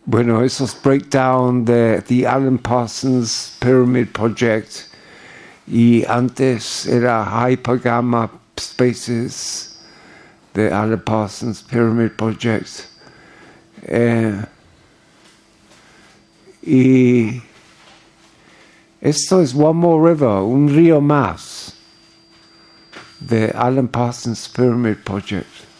Bueno, eso es breakdown de The Alan Parsons Pyramid Project. Y antes era Hypergamma Spaces de Alan Parsons Pyramid Project. Y esto es One More River, un río más de Alan Parsons Pyramid Project.